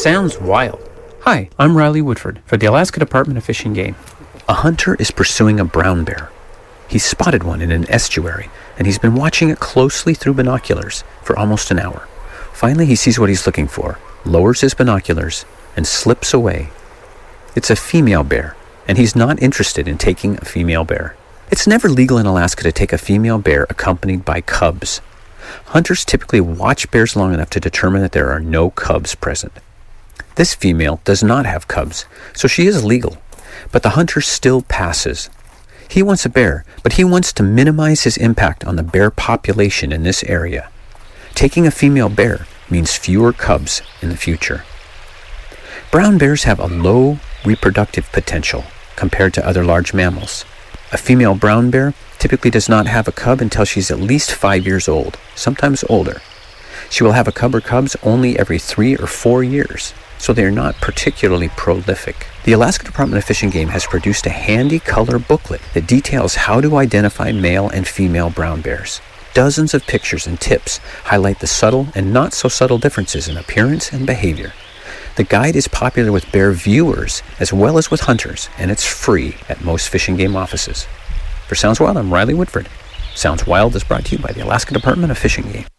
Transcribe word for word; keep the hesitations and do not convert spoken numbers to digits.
Sounds wild. Hi, I'm Riley Woodford for the Alaska Department of Fish and Game. A hunter is pursuing a brown bear. He spotted one in an estuary, and he's been watching it closely through binoculars for almost an hour. Finally, he sees what he's looking for, lowers his binoculars, and slips away. It's a female bear, and he's not interested in taking a female bear. It's never legal in Alaska to take a female bear accompanied by cubs. Hunters typically watch bears long enough to determine that there are no cubs present. This female does not have cubs, so she is legal, but the hunter still passes. He wants a bear, but he wants to minimize his impact on the bear population in this area. Taking a female bear means fewer cubs in the future. Brown bears have a low reproductive potential compared to other large mammals. A female brown bear typically does not have a cub until she's at least five years old, sometimes older. She will have a cub or cubs only every three or four years, so they are not particularly prolific. The Alaska Department of Fish and Game has produced a handy color booklet that details how to identify male and female brown bears. Dozens of pictures and tips highlight the subtle and not so subtle differences in appearance and behavior. The guide is popular with bear viewers as well as with hunters, and it's free at most Fish and Game offices. For Sounds Wild, I'm Riley Woodford. Sounds Wild is brought to you by the Alaska Department of Fish and Game.